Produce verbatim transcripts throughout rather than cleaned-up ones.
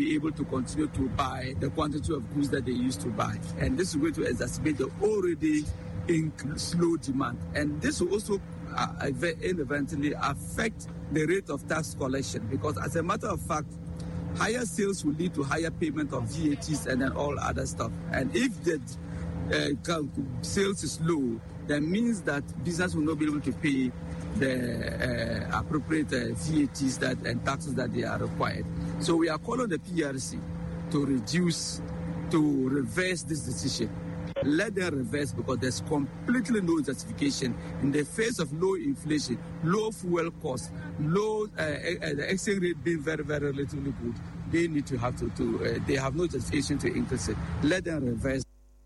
be able to continue to buy the quantity of goods that they used to buy. And this is going to exacerbate the already in slow demand. And this will also uh, inadvertently affect the rate of tax collection, because as a matter of fact, higher sales will lead to higher payment of V A Ts and then all other stuff. And if the uh, sales is low, that means that business will not be able to pay the uh, appropriate uh, V A Ts that and taxes that they are required. So we are calling the P R C to reduce, to reverse this decision. Let them reverse, because there's completely no justification in the face of low inflation, low fuel costs, low uh, uh, the exchange rate being very, very relatively good. They need to have to, to uh, they have no justification to increase it. Let them reverse.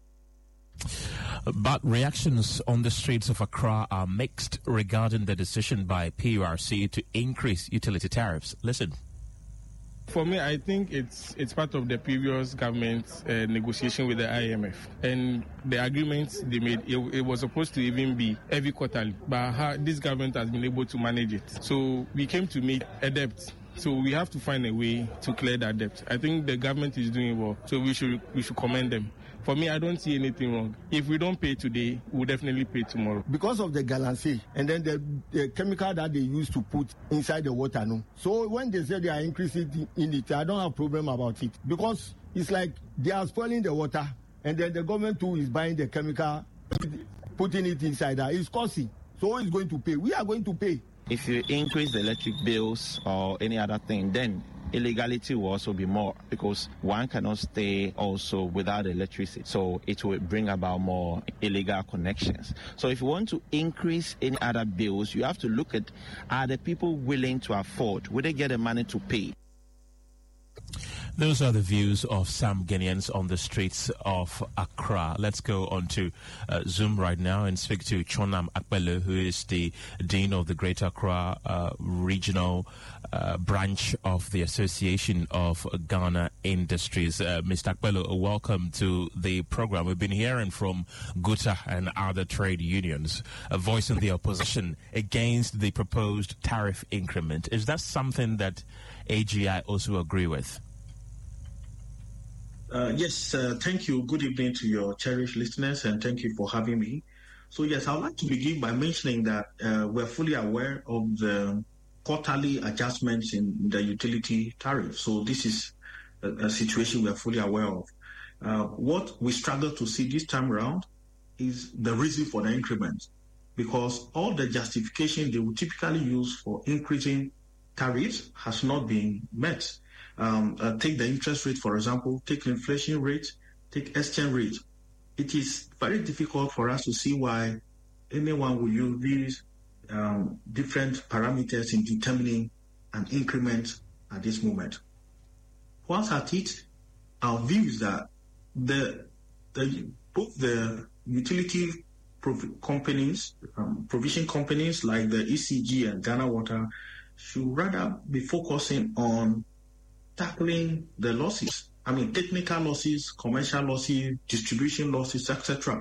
But reactions on the streets of Accra are mixed regarding the decision by P U R C to increase utility tariffs. Listen. For me, I think it's it's part of the previous government's uh, negotiation with the I M F, and the agreements they made, it, it was supposed to even be every quarterly, but how this government has been able to manage it. So we came to meet a debt. So we have to find a way to clear that debt. I think the government is doing well, so we should we should commend them. For me, I don't see anything wrong. If we don't pay today, we'll definitely pay tomorrow. Because of the galamsey and then the, the chemical that they used to put inside the water, no. So when they say they are increasing in it, I don't have a problem about it. Because it's like they are spoiling the water, and then the government too is buying the chemical, putting it inside there. It's costly. So who is going to pay? We are going to pay. If you increase the electric bills or any other thing, then illegality will also be more, because one cannot stay also without electricity. So it will bring about more illegal connections. So if you want to increase any other bills, you have to look at, are the people willing to afford? Will they get the money to pay? Those are the views of some Guineans on the streets of Accra. Let's go on to uh, Zoom right now and speak to Chonam Akpelo, who is the Dean of the Greater Accra uh, Regional uh, Branch of the Association of Ghana Industries. Uh, Mister Akpelo, welcome to the program. We've been hearing from GUTA and other trade unions uh, voicing the opposition against the proposed tariff increment. Is that something that A G I also agree with? Uh, yes, uh, thank you. Good evening to your cherished listeners, and thank you for having me. So, yes, I'd like to begin by mentioning that uh, we're fully aware of the quarterly adjustments in the utility tariff. So this is a, a situation we're fully aware of. Uh, what we struggle to see this time around is the reason for the increment, because all the justification they would typically use for increasing tariffs has not been met. Um, uh, take the interest rate, for example, take inflation rate, take exchange rate. It is very difficult for us to see why anyone will use these um, different parameters in determining an increment at this moment. Once at it, our view is that the, the both the utility prov- companies, um, provision companies like the E C G and Ghana Water should rather be focusing on tackling the losses. I mean, technical losses, commercial losses, distribution losses, et cetera.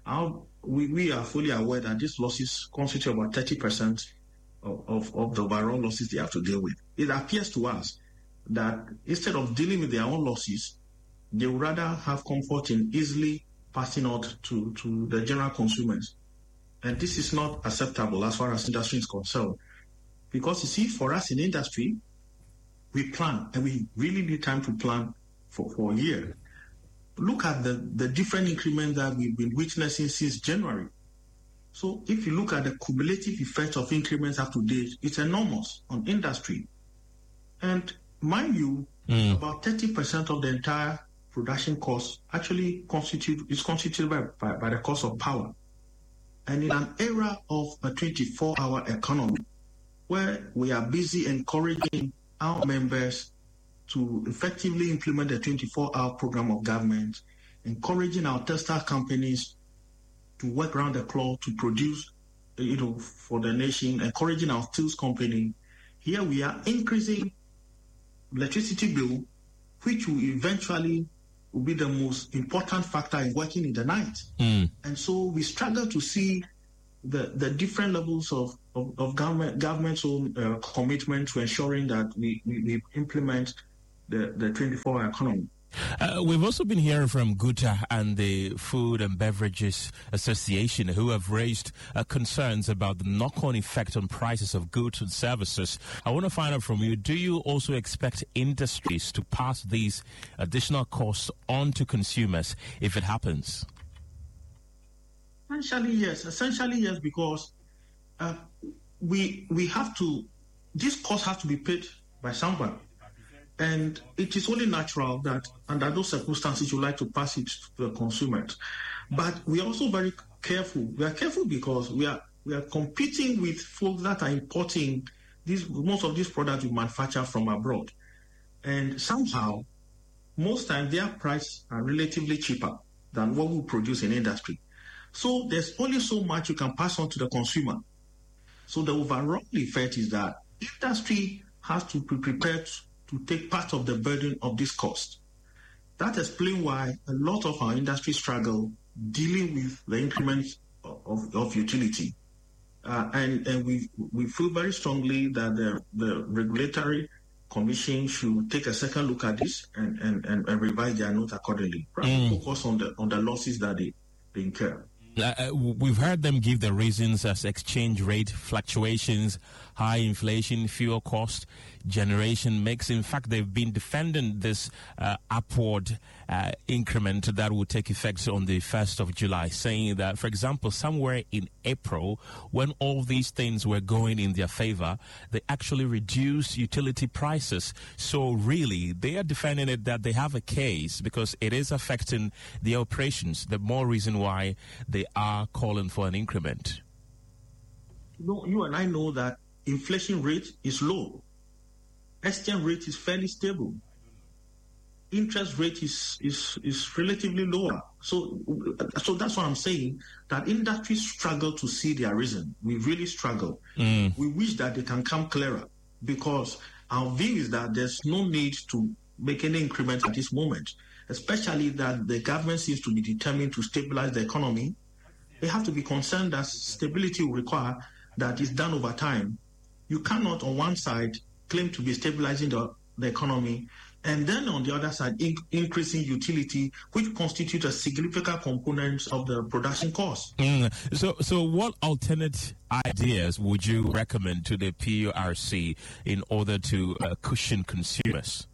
We, we are fully aware that these losses constitute about thirty percent of, of, of the overall losses they have to deal with. It appears to us that instead of dealing with their own losses, they would rather have comfort in easily passing out to, to the general consumers. And this is not acceptable as far as industry is concerned. Because you see, for us in industry, we plan, and we really need time to plan for, for a year. Look at the, the different increments that we've been witnessing since January. So if you look at the cumulative effect of increments up to date, it's enormous on industry. And mind you, mm. about thirty percent of the entire production cost actually constitute is constituted by, by, by the cost of power. And in an era of a twenty-four hour economy, where we are busy encouraging our members to effectively implement the twenty-four hour program of government, encouraging our textile companies to work around the clock to produce, you know, for the nation, encouraging our steels company. Here we are increasing electricity bill, which will eventually will be the most important factor in working in the night. Mm. And so we struggle to see the, the different levels of, of, of government government's own uh, commitment to ensuring that we, we, we implement the, the twenty-four hour economy. Uh, we've also been hearing from GUTA and the Food and Beverages Association, who have raised uh, concerns about the knock-on effect on prices of goods and services. I want to find out from you, do you also expect industries to pass these additional costs on to consumers if it happens? Essentially, yes. Essentially, yes, because uh, we we have to, this cost has to be paid by someone. And it is only natural that under those circumstances you like to pass it to the consumers. But we are also very careful. We are careful because we are we are competing with folks that are importing these most of these products we manufacture from abroad. And somehow, most times their prices are relatively cheaper than what we produce in industry. So there's only so much you can pass on to the consumer. So the overall effect is that industry has to be prepared to take part of the burden of this cost. That explains why a lot of our industry struggle dealing with the increments of, of, of utility. Uh, and and we we feel very strongly that the, the regulatory commission should take a second look at this and, and, and, and revise their notes accordingly. Mm. Focus on the on the losses that they, they incur. Uh, we've heard them give the reasons as exchange rate fluctuations, high inflation, fuel cost, generation mix. In fact, they've been defending this uh, upward uh, increment that will take effect on the first of July, saying that, for example, somewhere in April, when all these things were going in their favor, they actually reduced utility prices. So really, they are defending it that they have a case because it is affecting the operations. The more reason why they are calling for an increment. You know, you and I know that inflation rate is low. Exchange rate is fairly stable. Interest rate is, is, is relatively lower. So, so that's what I'm saying, that industries struggle to see their reason. We really struggle. Mm. We wish that they can come clearer because our view is that there's no need to make any increment at this moment, especially that the government seems to be determined to stabilize the economy. They have to be concerned that stability will require that it's done over time. You cannot, on one side, claim to be stabilizing the, the economy, and then on the other side, in, increasing utility, which constitutes a significant component of the production cost. Mm. So, so what alternate ideas would you recommend to the P U R C in order to uh, cushion consumers?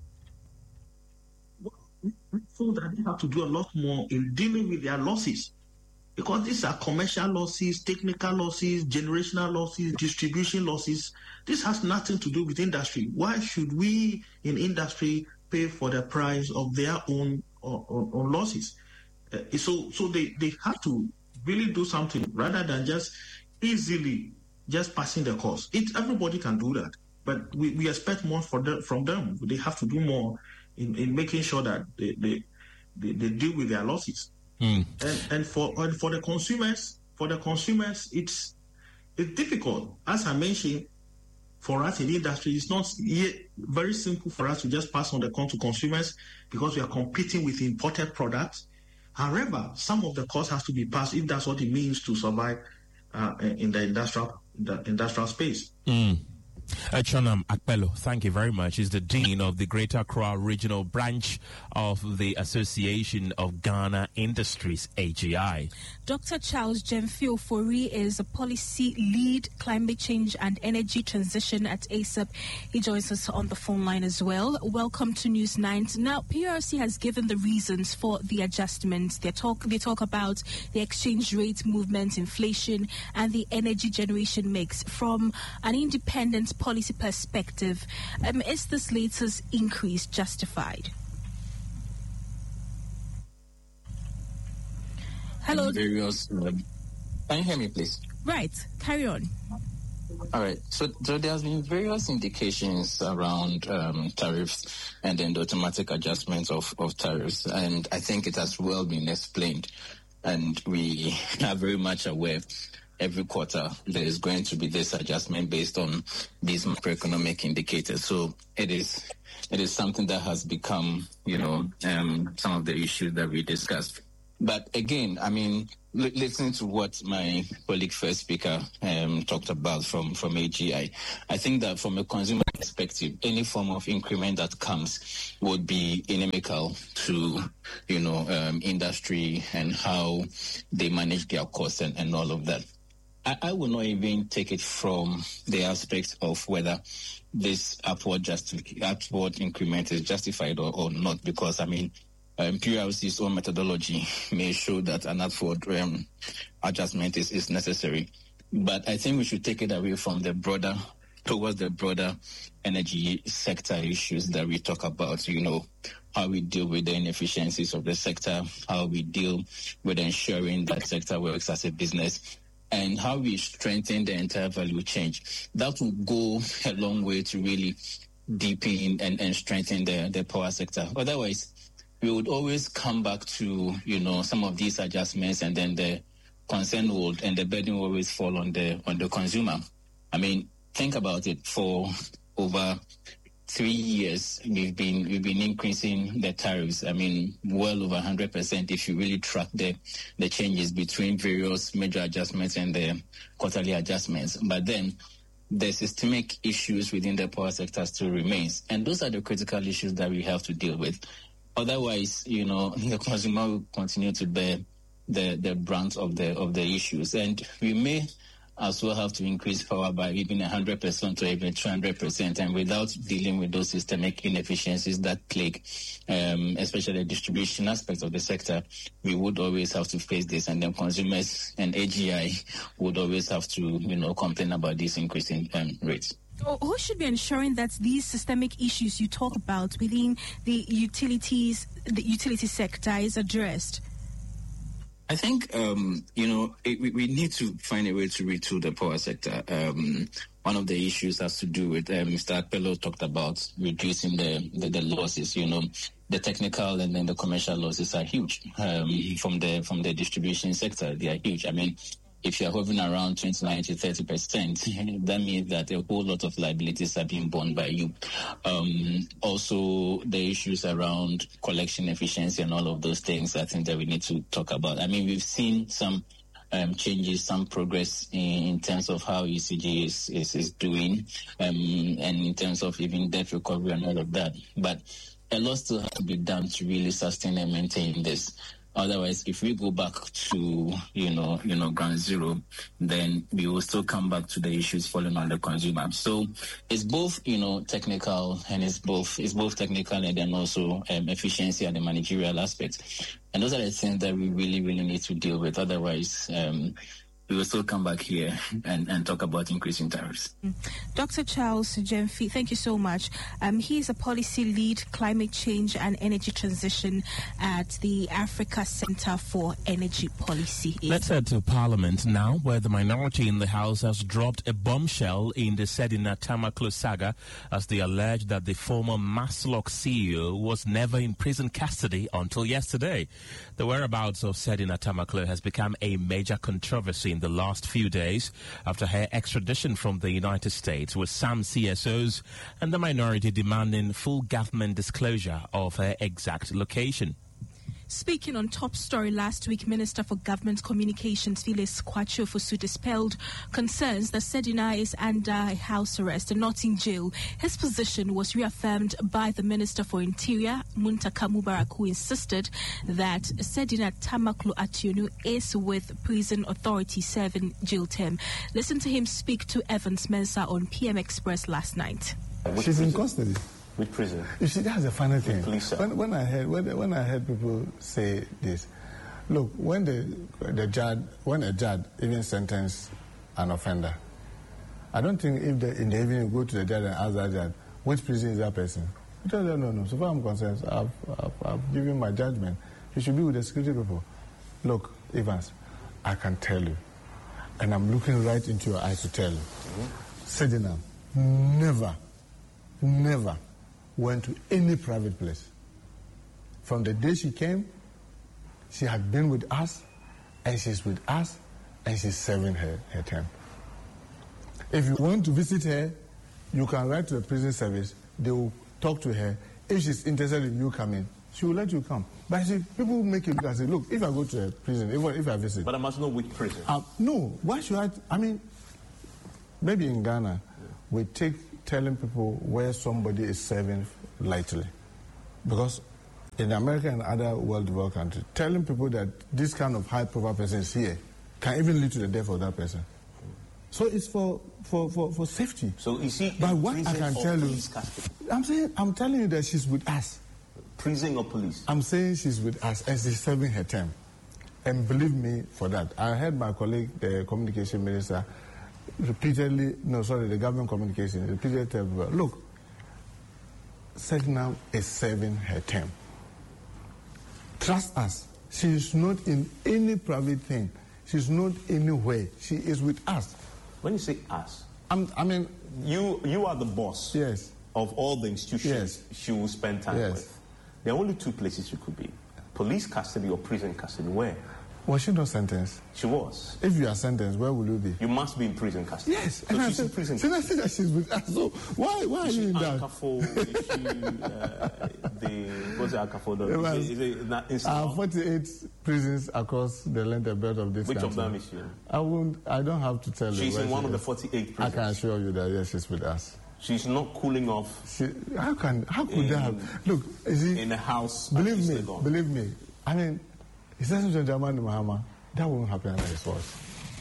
Well, we feel that they have to do a lot more in dealing with their losses. Because these are commercial losses, technical losses, generational losses, distribution losses. This has nothing to do with industry. Why should we in industry pay for the price of their own, own, own losses? Uh, so so they, they have to really do something rather than just easily just passing the cost. It, everybody can do that, but we, we expect more for the, from them. They have to do more in, in making sure that they, they, they, they deal with their losses. Mm. And, and for and for the consumers, for the consumers, it's it's difficult. As I mentioned, for us in the industry, it's not yet very simple for us to just pass on the cost to consumers because we are competing with imported products. However, some of the cost has to be passed if that's what it means to survive uh, in the industrial in the industrial space. Mm. Uh, Chonam Akpelo, thank you very much. He's the Dean of the Greater Accra Regional Branch of the Association of Ghana Industries, A G I. Doctor Charles Jemfi Ofori is a policy lead, climate change and energy transition at A S A P. He joins us on the phone line as well. Welcome to News nine. Now, P R C has given the reasons for the adjustments. They talk, they talk about the exchange rate movement, inflation, and the energy generation mix. From an independent policy perspective, um, is this latest increase justified? Hello. Various, uh, can you hear me, please? Right. Carry on. All right. So, so there has been various indications around um, tariffs and then the automatic adjustments of, of tariffs, and I think it has well been explained, and we are very much aware. Every quarter, there is going to be this adjustment based on these macroeconomic indicators. So it is it is something that has become, you know, um, some of the issues that we discussed But again, I mean, l- listening to what my colleague first speaker um, talked about from, from A G I, I think that from a consumer perspective, any form of increment that comes would be inimical to, you know, um, industry and how they manage their costs and, and all of that. I, I will not even take it from the aspect of whether this upward, justi- upward increment is justified or, or not, because, I mean, Um, P R C's own methodology may show that an upward um, adjustment is, is necessary. But I think we should take it away from the broader, towards the broader energy sector issues that we talk about, you know, how we deal with the inefficiencies of the sector, how we deal with ensuring that sector works as a business, and how we strengthen the entire value chain. That will go a long way to really deepen and, and strengthen the, the power sector. Otherwise, we would always come back to, you know, some of these adjustments, and then the concern would and the burden will always fall on the on the consumer. I mean, think about it. For over three years, we've been we've been increasing the tariffs. I mean, well over one hundred percent if you really track the the changes between various major adjustments and the quarterly adjustments. But then the systemic issues within the power sector still remains, and those are the critical issues that we have to deal with. Otherwise, you know, the consumer will continue to bear the, the brunt of the of the issues. And we may as well have to increase power by even one hundred percent or even two hundred percent. And without dealing with those systemic inefficiencies that plague, um, especially the distribution aspect of the sector, we would always have to face this. And then consumers and A G I would always have to, you know, complain about these increasing um, rates. Who should be ensuring that these systemic issues you talk about within the utilities, the utility sector is addressed? I think, um, you know, it, we, we need to find a way to retool the power sector. Um, one of the issues has to do with, uh, Mister Akpelo talked about reducing the, the, the losses. You know, the technical and then the commercial losses are huge um, from the from the distribution sector. They are huge. I mean, if you're hovering around twenty-nine to thirty percent, that means that a whole lot of liabilities are being borne by you. Um, also, the issues around collection efficiency and all of those things, I think that we need to talk about. I mean, we've seen some um, changes, some progress in, in terms of how E C G is, is, is doing, um, and in terms of even debt recovery and all of that. But a lot still has to be done to really sustain and maintain this. Otherwise, if we go back to, you know, you know, ground zero, then we will still come back to the issues falling on the consumer. So it's both, you know, technical and it's both, it's both technical and then also um, efficiency and the managerial aspect. And those are the things that we really, really need to deal with. Otherwise, um, we will still come back here and, and talk about increasing tariffs. Doctor Charles Gyamfi, thank you so much. Um, he is a policy lead, climate change and energy transition at the Africa Center for Energy Policy. Let's head to Parliament now, where the minority in the House has dropped a bombshell in the Sedina Tamaklo saga as they allege that the former Maslock C E O was never in prison custody until yesterday. The whereabouts of Sedina Tamaklo has become a major controversy in the last few days after her extradition from the United States, with some C S Os and the minority demanding full government disclosure of her exact location. Speaking on Top Story last week, Minister for Government Communications Phyllis Kwatso-Fosu dispelled concerns that Sedina is under house arrest and not in jail. His position was reaffirmed by the Minister for Interior, Muntaka Mubarak, who insisted that Sedina Tamaklo Ationu is with prison authorities serving jail term. Listen to him speak to Evans Mensah on P M Express last night. She's in custody. Which prison? You see, that's a funny thing. Police, when, when I heard when, when I heard people say this, look, when the the judge when a judge even sentence an offender, I don't think if the, in the evening you go to the judge and ask that judge which prison is that person, he tells them no, no. So far I'm concerned, I've, I've, I've given my judgment. He should be with the security people. Look, Evans, I can tell you, and I'm looking right into your eyes to tell you, mm-hmm. Sedina never, never went to any private place. From the day she came, she had been with us, and she's with us, and she's serving her, her term. If you want to visit her, you can write to the prison service. They will talk to her. If she's interested in you coming, she will let you come. But see, people make it look and say, look, if I go to a prison, even if I visit. But I must know which prison. Uh, no, why should I? I mean, maybe in Ghana, yeah. we take telling people where somebody is serving lightly. Because in America and other well-developed countries, telling people that this kind of high-profile person is here can even lead to the death of that person. So it's for, for, for, for safety. So is he But what I can tell you, custody? I'm saying, I'm telling you that she's with us. Prison or police? I'm saying she's with us and she's serving her term. And believe me for that. I heard my colleague, the communication minister, repeatedly, no, sorry, the government communication, repeatedly tell people, look, Seginam is serving her term. Trust us. She is not in any private thing. She's not anywhere. She is with us. When you say us, I'm, I mean... You you are the boss yes. of all the institutions yes. she will spend time yes. with. There are only two places you could be. Police custody or prison custody. Where? Was she not sentenced? She was. If you are sentenced, where will you be? You must be in prison custody. Yes. So and she's I in said, prison so custody. I said that she's with us. So why, why is are you in that? Ankafo, is she, uh, the, what's the Ankafo? Is it, is it not in I have forty-eight prisons across the length and breadth of this Which country. of them is she in? I, won't, I don't have to tell she's you. She's in one she of is. the forty-eight prisons. I can assure you that, yes, she's with us. She's not cooling off. She, how can? How could in, that have? Look, is he, in a house? Believe me, believe me. I mean, it doesn't change Jamani Mahama. That won't happen under his watch.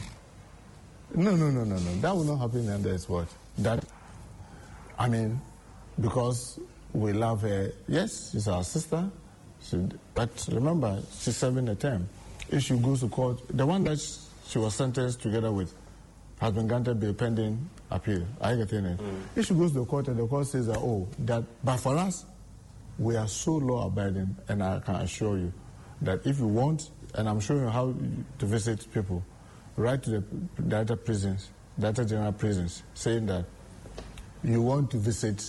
No, no, no, no, no. That will not happen under his watch. That, I mean, because we love her. Yes, she's our sister. She, but remember, she's serving a term. If she goes to court, the one that she was sentenced together with has been granted bail pending appeal. I get it. Mm. If she goes to the court and the court says that, oh, that, but for us, we are so law-abiding, and I can assure you that if you want, and I'm showing you how to visit people, write to the Director Prisons, Director General Prisons, saying that you want to visit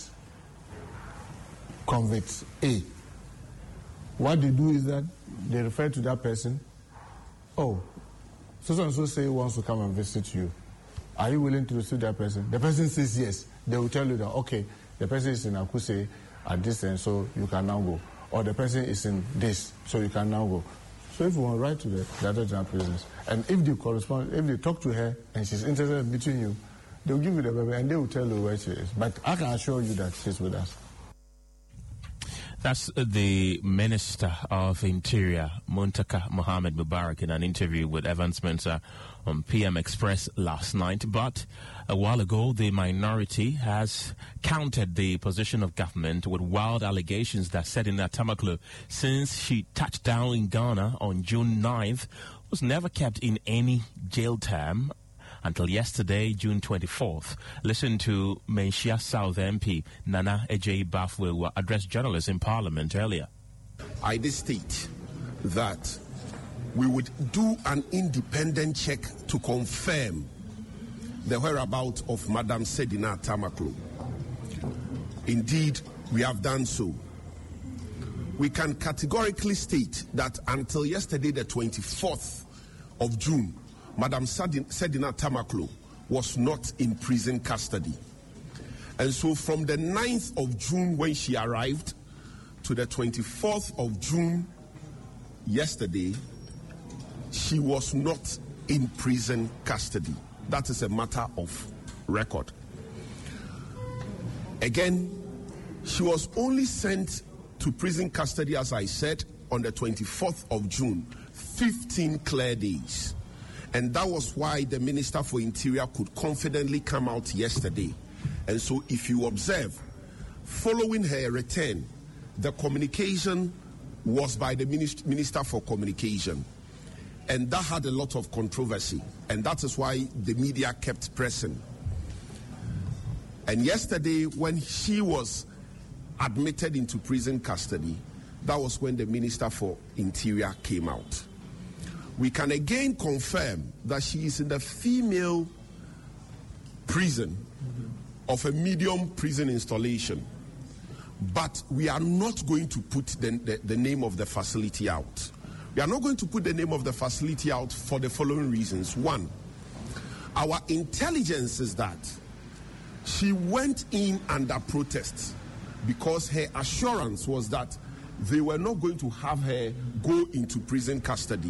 convict A. What they do is that they refer to that person, oh, so and so say wants to come and visit you. Are you willing to receive that person? The person says yes. They will tell you that, okay, the person is in Akuse at this end, so you can now go. Or the person is in this, so you can now go. So if you want to write to the Director General Prisons, and if they correspond, if they talk to her and she's interested in meeting you, they'll give you the baby and they will tell you where she is. But I can assure you that she's with us. That's the Minister of Interior, Muntaka Mohammed Mubarak, in an interview with Evans Mensah on P M Express last night. But a while ago, the minority has countered the position of government with wild allegations that Sedina Tamaklo, since she touched down in Ghana on June ninth, was never kept in any jail term until yesterday, June twenty-fourth. Listen to Menchia South M P Nana Ejei Bafwe, who addressed journalists in Parliament earlier. I did state that we would do an independent check to confirm the whereabouts of Madam Sedina Tamaklo. Indeed, we have done so. We can categorically state that until yesterday, the twenty-fourth of June, Madam Sedina Tamaklo was not in prison custody. And so from the ninth of June when she arrived to the twenty-fourth of June yesterday, she was not in prison custody. That is a matter of record. Again, she was only sent to prison custody, as I said, on the twenty-fourth of June, fifteen clear days. And that was why the Minister for Interior could confidently come out yesterday. And so if you observe, following her return, the communication was by the Minister for Communication. And that had a lot of controversy. And that is why the media kept pressing. And yesterday, when she was admitted into prison custody, that was when the Minister for Interior came out. We can again confirm that she is in the female prison of a medium prison installation. But we are not going to put the, the, the name of the facility out. We are not going to put the name of the facility out for the following reasons. One, our intelligence is that she went in under protest because her assurance was that they were not going to have her go into prison custody.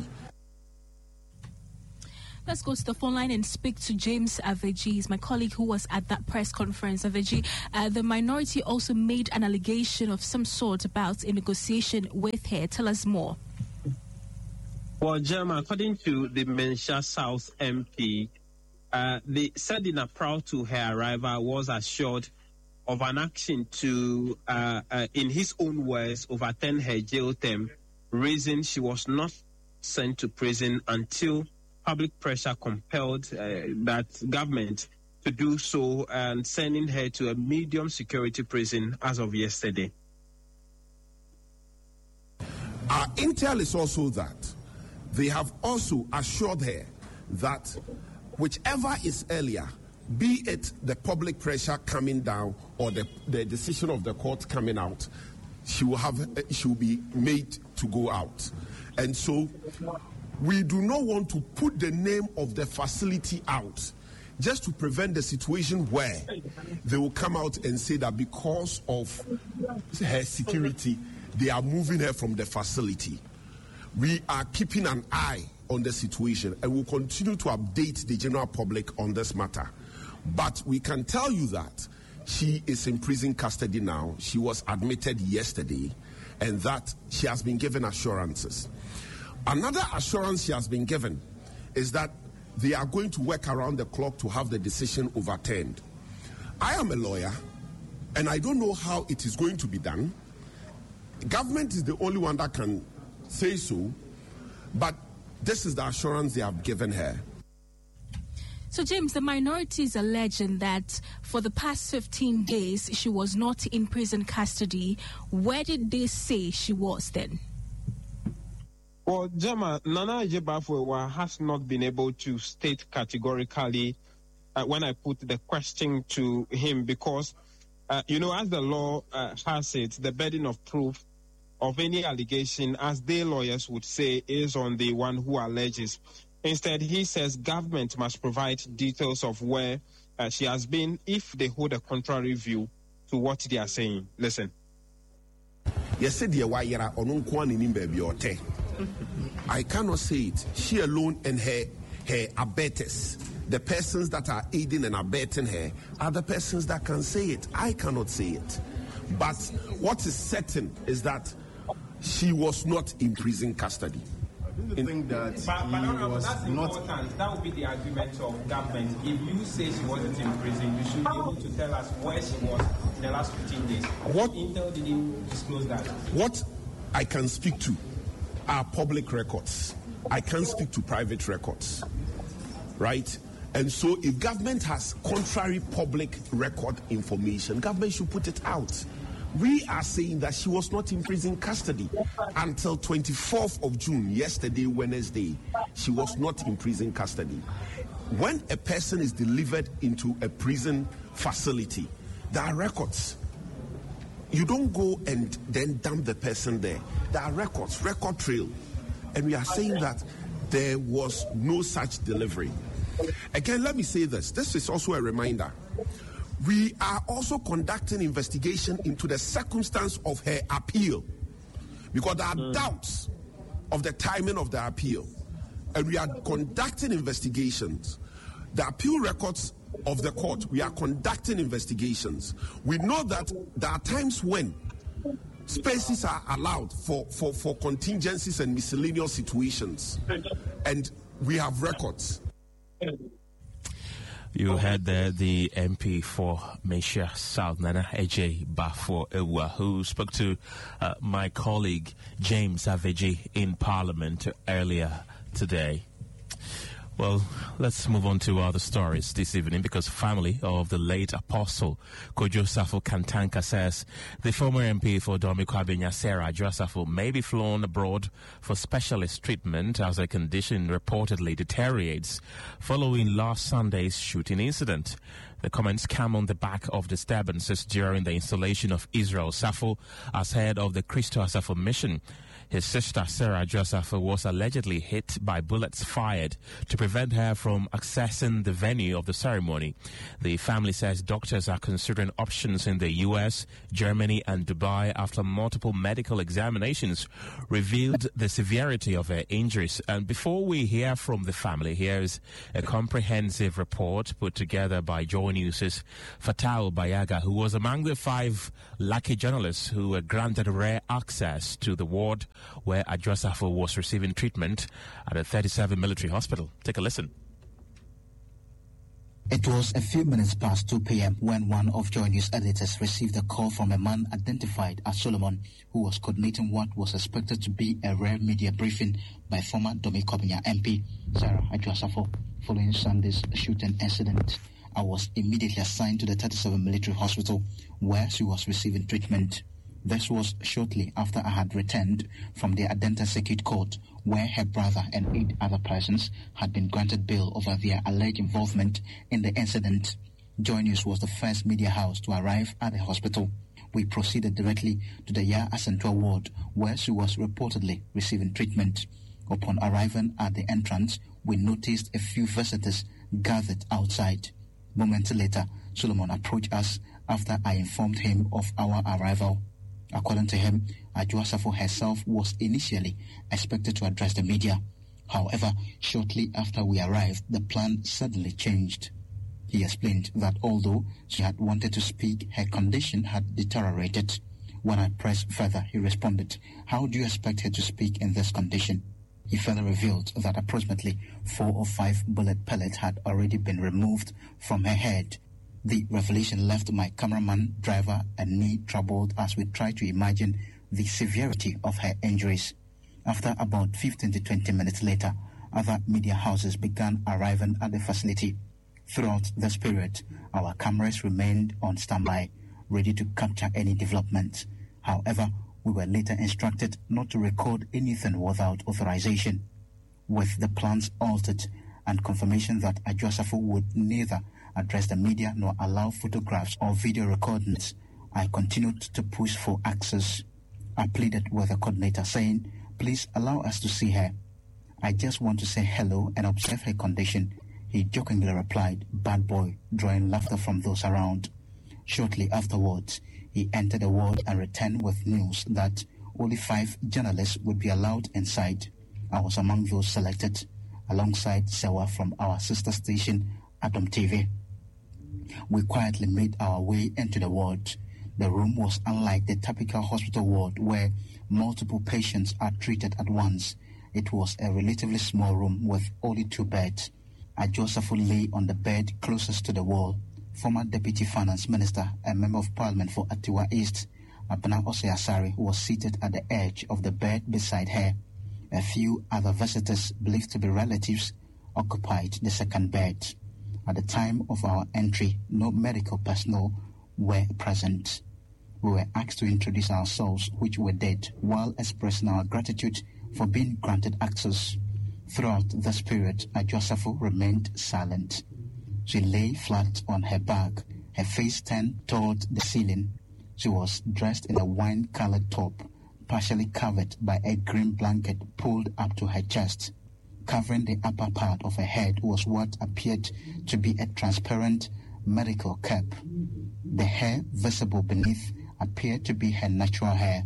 Let's go to the phone line and speak to James Aveji. He's my colleague who was at that press conference. Aveji, uh, the minority also made an allegation of some sort about a negotiation with her. Tell us more. Well, Gemma, according to the Mensah South M P, uh, they said in a proud to her arrival was assured of an action to, uh, uh, in his own words, overturn her jail term, reason she was not sent to prison until public pressure compelled uh, that government to do so, and sending her to a medium security prison as of yesterday. Our intel is also that they have also assured her that whichever is earlier, be it the public pressure coming down or the, the decision of the court coming out, she will have she will be made to go out. And so we do not want to put the name of the facility out just to prevent the situation where they will come out and say that because of her security, they are moving her from the facility. We are keeping an eye on the situation and will continue to update the general public on this matter. But we can tell you that she is in prison custody now. She was admitted yesterday, and that she has been given assurances. Another assurance she has been given is that they are going to work around the clock to have the decision overturned. I am a lawyer, and I don't know how it is going to be done. Government is the only one that can say so, but this is the assurance they have given her. So, James, the minority is alleging that for the past fifteen days, she was not in prison custody. Where did they say she was then? Well, Gemma, Nana Ajibafwewa has not been able to state categorically uh, when I put the question to him because, uh, you know, as the law uh, has it, the burden of proof of any allegation, as they lawyers would say, is on the one who alleges. Instead, he says government must provide details of where uh, she has been if they hold a contrary view to what they are saying. Listen. I cannot say it. She alone and her her abettors, the persons that are aiding and abetting her, are the persons that can say it. I cannot say it. But what is certain is that she was not in prison custody. I think that but, but he no, no, was that's not. Important. That would be the argument of government. If you say she wasn't in prison, you should be able to tell us where she was in the last fifteen days. What Intel didn't disclose that? What I can speak to are public records. I can't speak to private records, right? And so, if government has contrary public record information, government should put it out. We are saying that she was not in prison custody until twenty-fourth of June, yesterday, Wednesday. She was not in prison custody. When a person is delivered into a prison facility, there are records. You don't go and then dump the person there. There are records, record trail. And we are saying that there was no such delivery. Again, let me say this. This is also a reminder. We are also conducting investigation into the circumstance of her appeal, because there are mm. doubts of the timing of the appeal, and we are conducting investigations. The appeal records of the court, we are conducting investigations. We know that there are times when spaces are allowed for, for, for contingencies and miscellaneous situations, and we have records. You heard there the M P for Mensah South, Nana Ajibafwewa, who spoke to uh, my colleague James Aveji in Parliament earlier today. Well, let's move on to other stories this evening, because family of the late Apostle Kojo Safo Kantanka says the former M P for Domi Kwabenya, Sarah Safo, may be flown abroad for specialist treatment as her condition reportedly deteriorates following last Sunday's shooting incident. The comments come on the back of disturbances during the installation of Israel Safo as head of the Christo Safo mission. His sister, Sarah Joseph, was allegedly hit by bullets fired to prevent her from accessing the venue of the ceremony. The family says doctors are considering options in the U S, Germany, and Dubai after multiple medical examinations revealed the severity of her injuries. And before we hear from the family, here's a comprehensive report put together by Joy News' Fatal Bayaga, who was among the five lucky journalists who were granted rare access to the ward where Adjosafo was receiving treatment at a thirty-seven military hospital. Take a listen. It was a few minutes past two p.m. when one of Joy News editors received a call from a man identified as Solomon, who was coordinating what was expected to be a rare media briefing by former Domi Kobinya M P, Sarah Adjosafo, following Sunday's shooting incident. I was immediately assigned to the thirty-seven military hospital where she was receiving treatment. This was shortly after I had returned from the Adenta Circuit Court, where her brother and eight other persons had been granted bail over their alleged involvement in the incident. Joy News was the first media house to arrive at the hospital. We proceeded directly to the Ya Asentua ward, where she was reportedly receiving treatment. Upon arriving at the entrance, we noticed a few visitors gathered outside. Moments later, Solomon approached us after I informed him of our arrival. According to him, Adjosafo herself was initially expected to address the media. However, shortly after we arrived, the plan suddenly changed. He explained that although she had wanted to speak, her condition had deteriorated. When I pressed further, he responded, "How do you expect her to speak in this condition?" He further revealed that approximately four or five bullet pellets had already been removed from her head. The revelation left my cameraman, driver, and me troubled as we tried to imagine the severity of her injuries. After about fifteen to twenty minutes later, other media houses began arriving at the facility. Throughout this period, our cameras remained on standby, ready to capture any development. However, we were later instructed not to record anything without authorization. With the plans altered and confirmation that Adjosafo would neither address the media nor allow photographs or video recordings, I continued to push for access. I pleaded with the coordinator, saying, "Please allow us to see her. I just want to say hello and observe her condition." He jokingly replied, "Bad boy," drawing laughter from those around. Shortly afterwards, he entered the ward and returned with news that only five journalists would be allowed inside. I was among those selected, alongside Sewa from our sister station, Adam T V. We quietly made our way into the ward. The room was unlike the typical hospital ward where multiple patients are treated at once. It was a relatively small room with only two beds. Adjosafo lay on the bed closest to the wall. Former Deputy Finance Minister and Member of Parliament for Atiwa East, Abena Osei-Asare, was seated at the edge of the bed beside her. A few other visitors, believed to be relatives, occupied the second bed. At the time of our entry, no medical personnel were present. We were asked to introduce ourselves, which we did, while expressing our gratitude for being granted access. Throughout this period, Adjosafo remained silent. She lay flat on her back, her face turned toward the ceiling. She was dressed in a wine-colored top, partially covered by a green blanket pulled up to her chest. Covering the upper part of her head was what appeared to be a transparent medical cap. The hair visible beneath appeared to be her natural hair.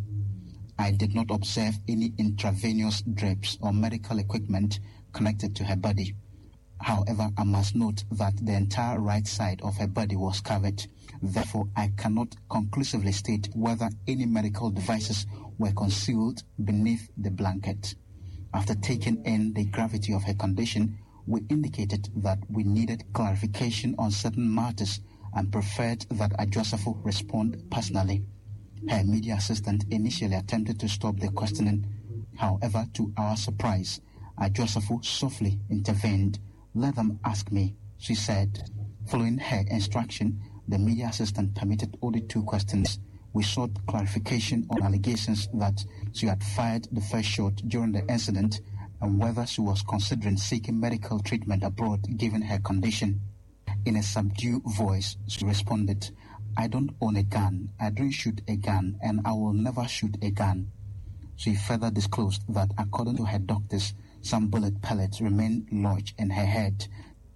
I did not observe any intravenous drips or medical equipment connected to her body. However, I must note that the entire right side of her body was covered. Therefore, I cannot conclusively state whether any medical devices were concealed beneath the blanket. After taking in the gravity of her condition, we indicated that we needed clarification on certain matters and preferred that Adjosafo respond personally. Her media assistant initially attempted to stop the questioning. However, to our surprise, Adjosafo softly intervened. "Let them ask me," she said. Following her instruction, the media assistant permitted only two questions. We sought clarification on allegations that she had fired the first shot during the incident and whether she was considering seeking medical treatment abroad given her condition. In a subdued voice, she responded, "I don't own a gun, I don't shoot a gun, and I will never shoot a gun." She further disclosed that according to her doctors, some bullet pellets remain lodged in her head.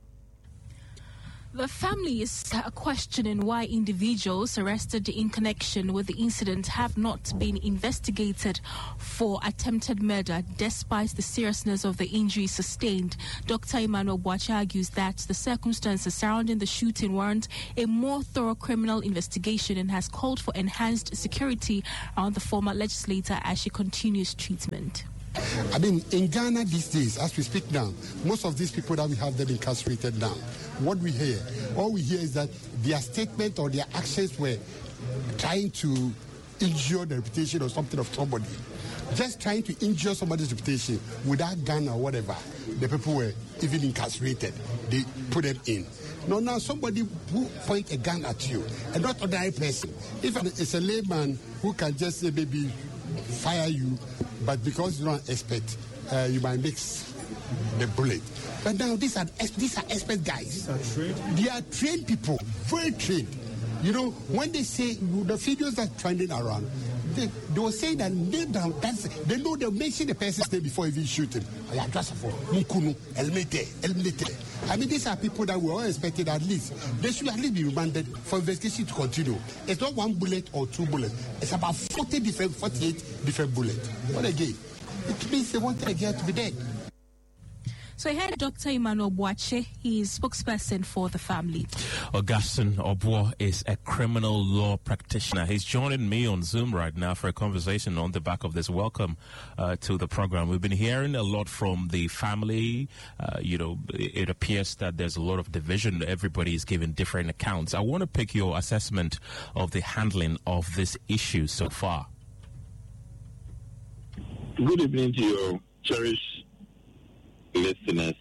The family is questioning why individuals arrested in connection with the incident have not been investigated for attempted murder despite the seriousness of the injuries sustained. Doctor Emmanuel Boakye argues that the circumstances surrounding the shooting warrant a more thorough criminal investigation and has called for enhanced security around the former legislator as she continues treatment. I mean, in Ghana these days, as we speak now, most of these people that we have them incarcerated now, what we hear, all we hear is that their statement or their actions were trying to injure the reputation or something of somebody. Just trying to injure somebody's reputation without gun or whatever. The people were even incarcerated. They put them in. No, now somebody who point a gun at you, and not ordinary person. If it's a layman who can just say maybe fire you, but because you don't expect, uh, you might mix the bullet. But now these are these are expert guys. These are trained. They are trained people, very trained. You know, when they say the videos that are trending around, they, they will say that they, that's, they know they'll mention the person's name before even shoot him. I mean, these are people that we all expected at least. They should at least be remanded for investigation to continue. It's not one bullet or two bullets. It's about forty different, forty-eight different bullets. But again, it means they want the girl to be dead. So I heard Doctor Emmanuel Boakye, he is spokesperson for the family. Augustine Obuo is a criminal law practitioner. He's joining me on Zoom right now for a conversation on the back of this. Welcome uh, to the program. We've been hearing a lot from the family. Uh, you know, it appears that there's a lot of division. Everybody is giving different accounts. I want to pick your assessment of the handling of this issue so far. Good evening to your cherished listeners.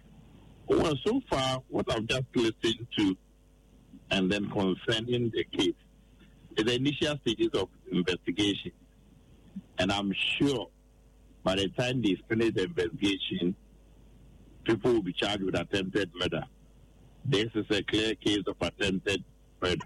Well, so far, what I've just listened to and then concerning the case is the initial stages of investigation. And I'm sure by the time they finish the investigation, people will be charged with attempted murder. This is a clear case of attempted murder.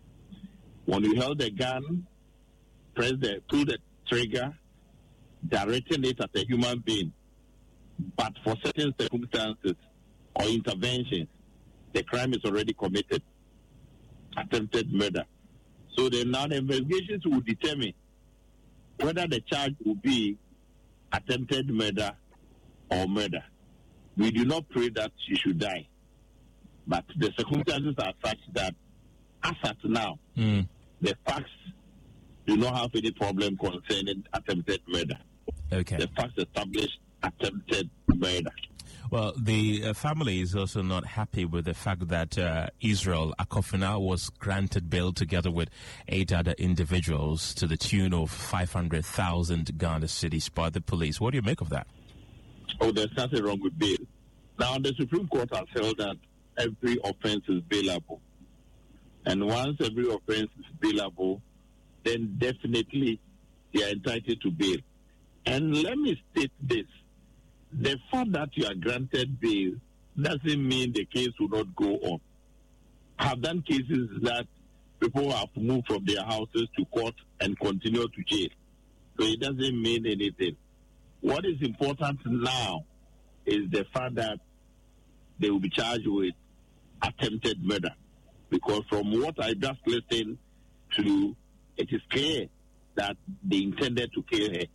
When you held the gun, press the, pull the trigger, directing it at a human being, but for certain circumstances or interventions, the crime is already committed. Attempted murder. So then now the investigations will determine whether the charge will be attempted murder or murder. We do not pray that she should die. But the circumstances are such that as at now, mm. the facts do not have any problem concerning attempted murder. Okay. The facts established attempted murder. Well, the uh, family is also not happy with the fact that uh, Israel Akofina was granted bail together with eight other individuals to the tune of five hundred thousand Ghana cedis by the police. What do you make of that? Oh, there's nothing wrong with bail. Now, the Supreme Court has held that every offense is bailable. And once every offense is bailable, then definitely they are entitled to bail. And let me state this. The fact that you are granted bail doesn't mean the case will not go on. I've done cases that people have moved from their houses to court and continue to jail. So it doesn't mean anything. What is important now is the fact that they will be charged with attempted murder. Because from what I just listened to, it is clear that they intended to kill her.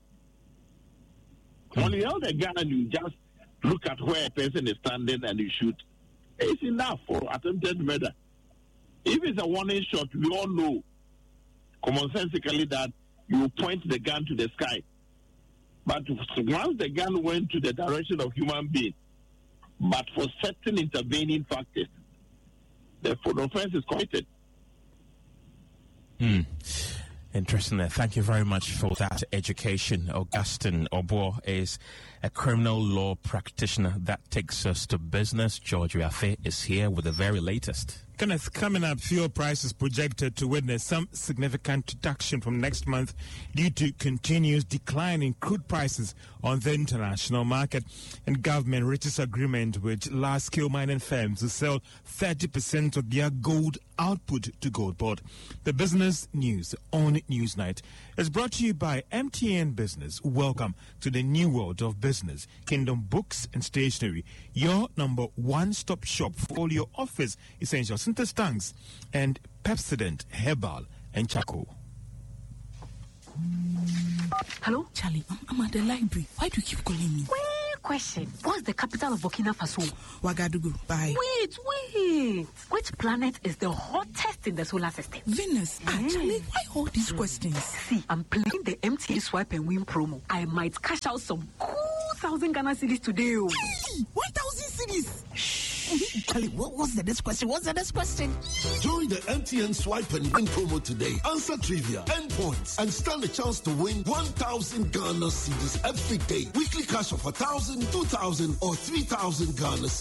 When you hold a gun and you just look at where a person is standing and you shoot, it's enough for attempted murder. If it's a warning shot, we all know commonsensically that you point the gun to the sky. But once the gun went to the direction of human being, but for certain intervening factors, the offense is committed. Hmm. Interesting there. Thank you very much for that education. Augustine Obuo is a criminal law practitioner. That takes us to business. George Riafe is here with the very latest. Kenneth, coming up, fuel prices projected to witness some significant reduction from next month due to continuous decline in crude prices on the international market. And government reaches agreement with large-scale mining firms to sell thirty percent of their gold output to Gold Board. The business news on Newsnight. is brought to you by M T N Business. Welcome to the new world of business. Kingdom Books and Stationery, your number one-stop shop for all your office essentials, Synthesis tanks, and Pepsodent Herbal and Charcoal. Hello? Charlie, I'm, I'm at the library. Why do you keep calling me? Wait, question. What's the capital of Burkina Faso? Ouagadougou. Bye. Wait, wait. Which planet is the hottest in the solar system? Venus. Mm. Ah, Charlie, why all these questions? See, I'm playing the M T A Swipe and Win promo. I might cash out some cool thousand Ghana cedis today. Oh. Hey, one thousand cedis. Shh. Charlie, what was the next question? What's the next question? Join the M T N Swipe and Win promo today. Answer trivia, earn points, and stand a chance to win one thousand Ghana cedis every day. Weekly cash of one thousand, two thousand, or three thousand Ghana cedis.